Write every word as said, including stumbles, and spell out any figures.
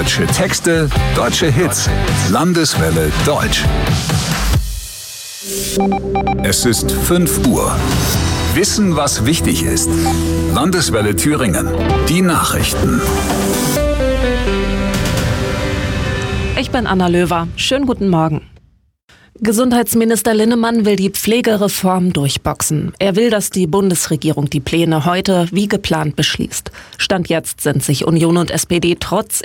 Deutsche Texte, deutsche Hits. Landeswelle Deutsch. Es ist fünf Uhr. Wissen, was wichtig ist. Landeswelle Thüringen. Die Nachrichten. Ich bin Anna Löwer. Schönen guten Morgen. Gesundheitsminister Linnemann will die Pflegereform durchboxen. Er will, dass die Bundesregierung die Pläne heute wie geplant beschließt. Stand jetzt sind sich Union und S P D trotz